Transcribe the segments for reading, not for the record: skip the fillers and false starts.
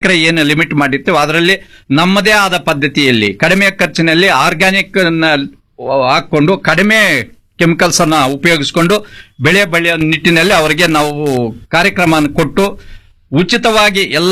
ಎಕರೆ ಏನು ಲಿಮಿಟ್ ಮಾಡಿರ್ತೀವಿ ಅದರಲ್ಲಿ ನಮ್ಮದೇ ಆದ ಪದ್ಧತಿಯಲ್ಲಿ ಕಡಿಮೆ ಖರ್ಚಿನಲ್ಲಿ ಆರ್ಗ್ಯಾನಿಕ್ ಹಾಕೊಂಡು ಕಡಿಮೆ ಕೆಮಿಕಲ್ಸ್ ಅನ್ನ ಉಪಯೋಗಿಸಿಕೊಂಡು ಬೆಳೆ ಬೆಳೆಯೋ ನಿಟ್ಟಿನಲ್ಲಿ ಅವರಿಗೆ ನಾವು ಕಾರ್ಯಕ್ರಮ ಕೊಟ್ಟು ಉಚಿತವಾಗಿ ಎಲ್ಲ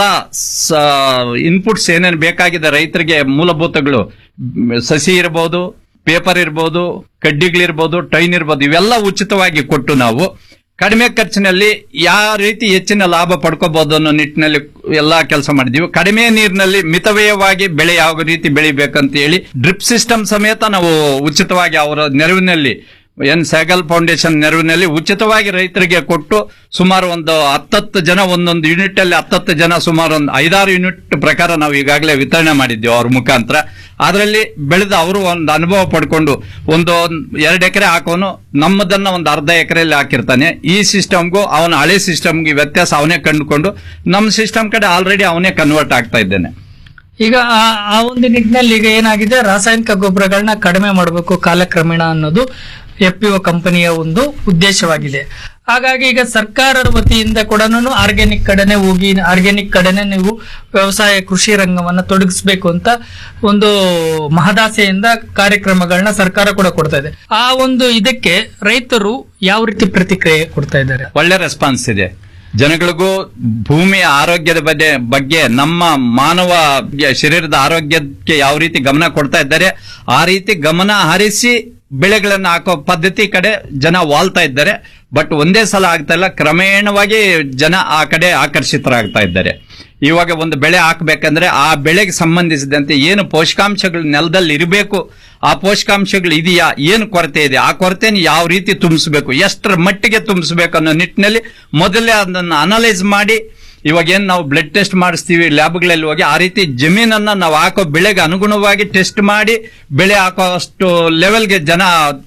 ಇನ್ಪುಟ್ಸ್ ಏನೇನು ಬೇಕಾಗಿದೆ ರೈತರಿಗೆ ಮೂಲಭೂತಗಳು ಸಸಿ ಇರಬಹುದು, ಪೇಪರ್ ಇರಬಹುದು, ಕಡ್ಡಿಗಳಿರ್ಬೋದು, ಟೈನ್ ಇರ್ಬೋದು, ಇವೆಲ್ಲ ಉಚಿತವಾಗಿ ಕೊಟ್ಟು ನಾವು ಕಡಿಮೆ ಖರ್ಚಿನಲ್ಲಿ ಯಾವ ರೀತಿ ಹೆಚ್ಚಿನ ಲಾಭ ಪಡ್ಕೋಬಹುದು ಅನ್ನೋ ನಿಟ್ಟಿನಲ್ಲಿ ಎಲ್ಲಾ ಕೆಲಸ ಮಾಡಿದೀವಿ. ಕಡಿಮೆ ನೀರಿನಲ್ಲಿ ಮಿತವ್ಯಯವಾಗಿ ಬೆಳೆ ಯಾವ ರೀತಿ ಬೆಳಿಬೇಕಂತ ಹೇಳಿ ಡ್ರಿಪ್ ಸಿಸ್ಟಮ್ ಸಮೇತ ನಾವು ಉಚಿತವಾಗಿ ಅವರ ನೆರವಿನಲ್ಲಿ ಸೈಗಲ್ ಫೌಂಡೇಶನ್ ನೆರವಿನಲ್ಲಿ ಉಚಿತವಾಗಿ ರೈತರಿಗೆ ಕೊಟ್ಟು ಸುಮಾರು ಒಂದು 10 ಜನ ಒಂದೊಂದು ಯೂನಿಟ್ ಅಲ್ಲಿ 10 ಜನ ಸುಮಾರು ಒಂದು 5-6 ಯೂನಿಟ್ ಪ್ರಕಾರ ನಾವು ಈಗಾಗಲೇ ವಿತರಣೆ ಮಾಡಿದ್ದೇವೆ ಅವ್ರ ಮುಖಾಂತರ. ಅದರಲ್ಲಿ ಬೆಳೆದ ಅವರು ಒಂದು ಅನುಭವ ಪಡ್ಕೊಂಡು ಒಂದು 2 ಎಕರೆ ಹಾಕೋನು ನಮ್ಮದನ್ನ ಒಂದು ಅರ್ಧ ಎಕರೆಯಲ್ಲಿ ಹಾಕಿರ್ತಾನೆ. ಈ ಸಿಸ್ಟಮ್ಗೂ ಅವನ ಹಳೆ ಸಿಸ್ಟಮ್ಗೆ ವ್ಯತ್ಯಾಸ ಅವನೇ ಕಂಡುಕೊಂಡು ನಮ್ಮ ಸಿಸ್ಟಮ್ ಕಡೆ ಆಲ್ರೆಡಿ ಅವನೇ ಕನ್ವರ್ಟ್ ಆಗ್ತಾ ಇದ್ದೇನೆ. ಈಗ ಆ ಒಂದು ನಿಟ್ಟಿನಲ್ಲಿ ಈಗ ಏನಾಗಿದೆ, ರಾಸಾಯನಿಕ ಗೊಬ್ಬರಗಳನ್ನ ಕಡಿಮೆ ಮಾಡಬೇಕು ಕಾಲಕ್ರಮೇಣ ಅನ್ನೋದು FPO ಕಂಪನಿಯ ಒಂದು ಉದ್ದೇಶವಾಗಿದೆ. ಹಾಗಾಗಿ ಈಗ ಸರ್ಕಾರದ ವತಿಯಿಂದ ಕೂಡ ಆರ್ಗ್ಯಾನಿಕ್ ಕಡೆನೆ ಹೋಗಿ ಆರ್ಗ್ಯಾನಿಕ್ ಕಡೆನೆ ನೀವು ವ್ಯವಸಾಯ ಕೃಷಿ ರಂಗವನ್ನ ತೊಡಗಿಸಬೇಕು ಅಂತ ಒಂದು ಮಹದಾಸೆಯಿಂದ ಕಾರ್ಯಕ್ರಮಗಳನ್ನ ಸರ್ಕಾರ ಕೂಡ ಕೊಡ್ತಾ ಇದೆ. ಆ ಒಂದು ಇದಕ್ಕೆ ರೈತರು ಯಾವ ರೀತಿ ಪ್ರತಿಕ್ರಿಯೆ ಕೊಡ್ತಾ ಇದ್ದಾರೆ? ಒಳ್ಳೆ ರೆಸ್ಪಾನ್ಸ್ ಇದೆ. ಜನಗಳಿಗೂ ಭೂಮಿಯ ಆರೋಗ್ಯದ ಬಗ್ಗೆ ನಮ್ಮ ಮಾನವ ಶರೀರದ ಆರೋಗ್ಯಕ್ಕೆ ಯಾವ ರೀತಿ ಗಮನ ಕೊಡ್ತಾ ಇದ್ದಾರೆ ಆ ರೀತಿ ಗಮನ ಹರಿಸಿ ಬೆಳೆಗಳನ್ನು ಹಾಕೋ ಪದ್ಧತಿ ಕಡೆ ಜನ ವಾಲ್ತಾ ಇದ್ದಾರೆ. ಬಟ್ ಒಂದೇ ಸಲ ಆಗ್ತಾ ಇಲ್ಲ, ಕ್ರಮೇಣವಾಗಿ ಜನ ಆ ಕಡೆ ಆಕರ್ಷಿತರಾಗ್ತಾ ಇದ್ದಾರೆ. ಇವಾಗ ಒಂದು ಬೆಳೆ ಹಾಕಬೇಕಂದ್ರೆ ಆ ಬೆಳೆಗೆ ಸಂಬಂಧಿಸಿದಂತೆ ಏನು ಪೋಷಕಾಂಶಗಳು ನೆಲದಲ್ಲಿ ಇರಬೇಕು, ಆ ಪೋಷಕಾಂಶಗಳು ಇದೆಯಾ, ಏನು ಕೊರತೆ ಇದೆ, ಆ ಕೊರತೆನ ಯಾವ ರೀತಿ ತುಂಬಿಸಬೇಕು, ಎಷ್ಟರ ಮಟ್ಟಿಗೆ ತುಂಬಿಸಬೇಕು ಅನ್ನೋ ನಿಟ್ಟಿನಲ್ಲಿ ಮೊದಲೇ ಅದನ್ನು ಅನಲೈಸ್ ಮಾಡಿ, ಇವಾಗ ಏನ್ ನಾವು ಬ್ಲಡ್ ಟೆಸ್ಟ್ ಮಾಡಿಸ್ತೀವಿ ಲ್ಯಾಬ್ಗಳಲ್ಲಿ ಹೋಗಿ, ಆ ರೀತಿ ಜಮೀನನ್ನ ನಾವು ಹಾಕೋ ಬೆಳೆಗೆ ಟೆಸ್ಟ್ ಮಾಡಿ ಬೆಳೆ ಹಾಕೋಷ್ಟು ಲೆವೆಲ್ಗೆ ಜನ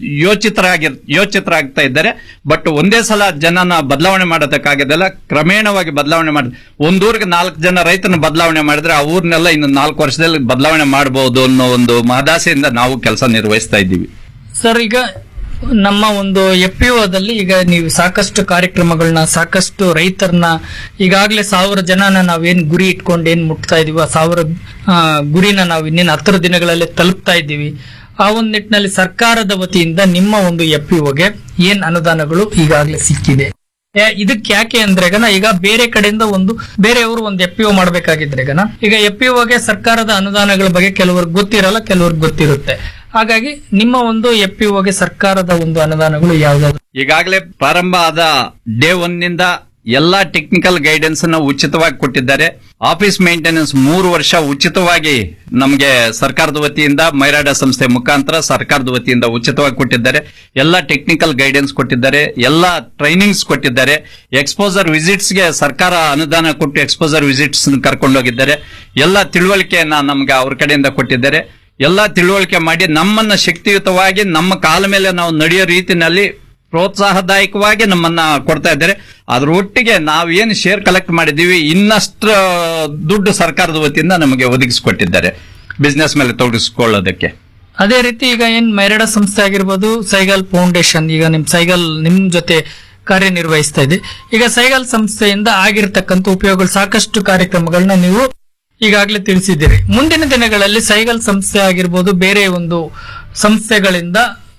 ಯೋಚಿತರಾಗ್ತಾ ಇದ್ದಾರೆ. ಬಟ್ ಒಂದೇ ಸಲ ಜನನ ಬದಲಾವಣೆ ಮಾಡೋದಕ್ಕಾಗದಲ್ಲ, ಕ್ರಮೇಣವಾಗಿ ಬದಲಾವಣೆ ಮಾಡಿ ಒಂದೂರಿಗೆ 4 ಜನ ರೈತನ ಬದಲಾವಣೆ ಮಾಡಿದ್ರೆ ಆ ಊರ್ನೆಲ್ಲ ಇನ್ನು 4 ವರ್ಷದಲ್ಲಿ ಬದಲಾವಣೆ ಮಾಡಬಹುದು ಅನ್ನೋ ಒಂದು ಮಹದಾಸೆಯಿಂದ ನಾವು ಕೆಲಸ ನಿರ್ವಹಿಸ್ತಾ ಇದ್ದೀವಿ. ಸರ್, ಈಗ ನಮ್ಮ ಒಂದು FPOದಲ್ಲಿ ಈಗ ನೀವು ಸಾಕಷ್ಟು ಕಾರ್ಯಕ್ರಮಗಳನ್ನ, ಸಾಕಷ್ಟು ರೈತರನ್ನ, ಈಗಾಗಲೇ 1000 ಜನನ ನಾವೇನ್ ಗುರಿ ಇಟ್ಕೊಂಡು ಏನ್ ಮುಟ್ತಾ ಇದೀವಿ, 1000 ಗುರಿನ ನಾವು ಇನ್ನೇನು 10 ದಿನಗಳಲ್ಲಿ ತಲುಪ್ತಾ ಇದ್ದೀವಿ. ಆ ಒಂದು ನಿಟ್ಟಿನಲ್ಲಿ ಸರ್ಕಾರದ ವತಿಯಿಂದ ನಿಮ್ಮ ಒಂದು FPOಗೆ ಏನ್ ಅನುದಾನಗಳು ಈಗಾಗಲೇ ಸಿಕ್ಕಿದೆ? ಇದಕ್ಕೆ ಯಾಕೆ ಅಂದ್ರೆ ಈಗ ಬೇರೆ ಕಡೆಯಿಂದ ಬೇರೆಯವರು ಒಂದು FPO ಮಾಡ್ಬೇಕಾಗಿದ್ರೆ ಈಗ FPOಗೆ ಸರ್ಕಾರದ ಅನುದಾನಗಳ ಬಗ್ಗೆ ಕೆಲವ್ರಿಗೆ ಗೊತ್ತಿರಲ್ಲ, ಕೆಲವ್ರಿಗೆ ಗೊತ್ತಿರುತ್ತೆ. ಹಾಗಾಗಿ ನಿಮ್ಮ ಒಂದು FPOಗೆ ಸರ್ಕಾರದ ಒಂದು ಅನುದಾನಗಳು ಯಾವ್ದಾದ್ರು? ಈಗಾಗಲೇ ಪ್ರಾರಂಭ ಆದ ಡೇ 1 ನಿಂದ ಎಲ್ಲಾ ಟೆಕ್ನಿಕಲ್ ಗೈಡೆನ್ಸ್ ಅನ್ನು ಉಚಿತವಾಗಿ ಕೊಟ್ಟಿದ್ದಾರೆ. ಆಫೀಸ್ ಮೇಂಟೆನೆನ್ಸ್ 3 ವರ್ಷ ಉಚಿತವಾಗಿ ನಮಗೆ ಸರ್ಕಾರದ ವತಿಯಿಂದ ಮೈರಾಡ ಸಂಸ್ಥೆ ಮುಖಾಂತರ ಸರ್ಕಾರದ ವತಿಯಿಂದ ಉಚಿತವಾಗಿ ಕೊಟ್ಟಿದ್ದಾರೆ. ಎಲ್ಲಾ ಟೆಕ್ನಿಕಲ್ ಗೈಡೆನ್ಸ್ ಕೊಟ್ಟಿದ್ದಾರೆ, ಎಲ್ಲಾ ಟ್ರೈನಿಂಗ್ಸ್ ಕೊಟ್ಟಿದ್ದಾರೆ. ಎಕ್ಸ್ಪೋಸರ್ ವಿಸಿಟ್ಸ್ ಗೆ ಸರ್ಕಾರ ಅನುದಾನ ಕೊಟ್ಟು ಎಕ್ಸ್ಪೋಸರ್ ವಿಸಿಟ್ಸ್ ಕರ್ಕೊಂಡೋಗಿದ್ದಾರೆ. ಎಲ್ಲಾ ತಿಳುವಳಿಕೆಯನ್ನ ನಮ್ಗೆ ಅವ್ರ ಕಡೆಯಿಂದ ಕೊಟ್ಟಿದ್ದಾರೆ. ಎಲ್ಲಾ ತಿಳುವಳಿಕೆ ಮಾಡಿ ನಮ್ಮನ್ನ ಶಕ್ತಿಯುತವಾಗಿ ನಮ್ಮ ಕಾಲ ಮೇಲೆ ನಾವು ನಡೆಯೋ ರೀತಿನಲ್ಲಿ ಪ್ರೋತ್ಸಾಹದಾಯಕವಾಗಿ ನಮ್ಮನ್ನ ಕೊಡ್ತಾ ಇದ್ದಾರೆ. ಅದ್ರ ಒಟ್ಟಿಗೆ ನಾವೇನು ಶೇರ್ ಕಲೆಕ್ಟ್ ಮಾಡಿದೀವಿ ಇನ್ನಷ್ಟು ದುಡ್ಡು ಸರ್ಕಾರದ ವತಿಯಿಂದ ನಮಗೆ ಒದಗಿಸಿಕೊಟ್ಟಿದ್ದಾರೆ ಬಿಸ್ನೆಸ್ ಮೇಲೆ ತೊಡಗಿಸಿಕೊಳ್ಳೋದಕ್ಕೆ. ಅದೇ ರೀತಿ ಈಗ ಏನ್ ಮೈರಾಡ ಸಂಸ್ಥೆ ಆಗಿರ್ಬೋದು, ಸೈಗಲ್ ಫೌಂಡೇಶನ್, ಈಗ ನಿಮ್ ಜೊತೆ ಕಾರ್ಯನಿರ್ವಹಿಸ್ತಾ ಇದೆ. ಈಗ ಸೈಗಲ್ ಸಂಸ್ಥೆಯಿಂದ ಆಗಿರ್ತಕ್ಕಂಥ ಉಪಯೋಗಗಳು ಸಾಕಷ್ಟು ಕಾರ್ಯಕ್ರಮಗಳನ್ನ ನೀವು ಈಗಾಗಲೇ ತಿಳಿಸಿದ್ದೀರಿ. ಮುಂದಿನ ದಿನಗಳಲ್ಲಿ ಸೈಗಲ್ ಸಂಸ್ಥೆ ಆಗಿರ್ಬೋದು, ಬೇರೆ ಒಂದು ಸಂಸ್ಥೆಗಳಿಂದ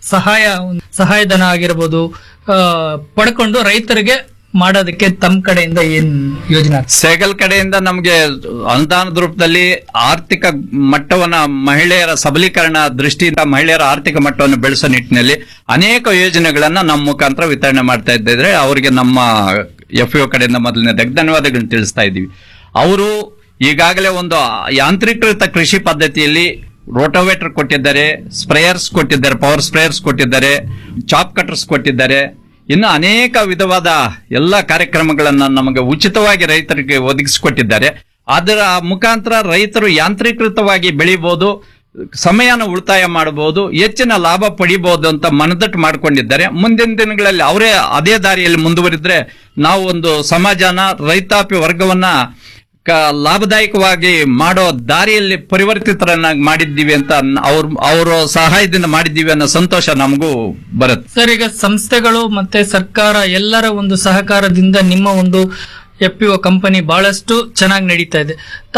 ಸಹಾಯಧನ ಆಗಿರ್ಬೋದು ಪಡ್ಕೊಂಡು ರೈತರಿಗೆ ಮಾಡೋದಕ್ಕೆ ತಮ್ಮ ಕಡೆಯಿಂದ ಏನ್ ಯೋಜನೆ? ಸೈಗಲ್ ಕಡೆಯಿಂದ ನಮಗೆ ಅನುದಾನದ ರೂಪದಲ್ಲಿ ಆರ್ಥಿಕ ಮಟ್ಟವನ್ನ, ಮಹಿಳೆಯರ ಸಬಲೀಕರಣ ದೃಷ್ಟಿಯಿಂದ ಮಹಿಳೆಯರ ಆರ್ಥಿಕ ಮಟ್ಟವನ್ನು ಬೆಳೆಸೋ ನಿಟ್ಟಿನಲ್ಲಿ ಅನೇಕ ಯೋಜನೆಗಳನ್ನ ನಮ್ಮ ಮುಖಾಂತರ ವಿತರಣೆ ಮಾಡ್ತಾ ಇದ್ದಿದ್ರೆ ಅವರಿಗೆ ನಮ್ಮ FPO ಕಡೆಯಿಂದ ಮೊದಲನೇದಾಗಿ ಧನ್ಯವಾದಗಳನ್ನ ತಿಳಿಸ್ತಾ ಇದ್ದೀವಿ. ಅವರು ಈಗಾಗಲೇ ಒಂದು ಯಾಂತ್ರೀಕೃತ ಕೃಷಿ ಪದ್ಧತಿಯಲ್ಲಿ ರೋಟೋವೇಟರ್ ಕೊಟ್ಟಿದ್ದಾರೆ, ಸ್ಪ್ರೇಯರ್ಸ್ ಕೊಟ್ಟಿದ್ದಾರೆ, ಪವರ್ ಸ್ಪ್ರೇಯರ್ಸ್ ಕೊಟ್ಟಿದ್ದಾರೆ, ಚಾಪ್ ಕಟರ್ಸ್ ಕೊಟ್ಟಿದ್ದಾರೆ. ಇನ್ನು ಅನೇಕ ವಿಧವಾದ ಎಲ್ಲ ಕಾರ್ಯಕ್ರಮಗಳನ್ನ ನಮಗೆ ಉಚಿತವಾಗಿ ರೈತರಿಗೆ ಒದಗಿಸಿಕೊಟ್ಟಿದ್ದಾರೆ. ಅದರ ಮುಖಾಂತರ ರೈತರು ಯಾಂತ್ರೀಕೃತವಾಗಿ ಬೆಳಿಬಹುದು, ಸಮಯನ ಉಳಿತಾಯ ಮಾಡಬಹುದು, ಹೆಚ್ಚಿನ ಲಾಭ ಪಡಿಬಹುದು ಅಂತ ಮನದಟ್ಟು ಮಾಡಿಕೊಂಡಿದ್ದಾರೆ. ಮುಂದಿನ ದಿನಗಳಲ್ಲಿ ಅವರೇ ಅದೇ ದಾರಿಯಲ್ಲಿ ಮುಂದುವರಿದ್ರೆ ನಾವು ಒಂದು ಸಮಾಜನ, ರೈತಾಪಿ ವರ್ಗವನ್ನ ಲಾಭದಾಯಕವಾಗಿ ಮಾಡೋ ದಾರಿಯಲ್ಲಿ ಪರಿವರ್ತಿತರನ್ನಾಗಿ ಮಾಡಿದ್ದೀವಿ ಅಂತ ಅವರ ಸಹಾಯದಿಂದ ಮಾಡಿದ್ದೀವಿ ಅನ್ನೋ ಸಂತೋಷ ನಮಗೂ ಬರುತ್ತೆ. ಸರ್, ಈಗ ಸಂಸ್ಥೆಗಳು ಮತ್ತೆ ಸರ್ಕಾರ ಎಲ್ಲರ ಒಂದು ಸಹಕಾರದಿಂದ ನಿಮ್ಮ ಒಂದು FPO ಕಂಪನಿ ಬಹಳಷ್ಟು ಚೆನ್ನಾಗಿ ನಡೀತಾ ಇದೆ.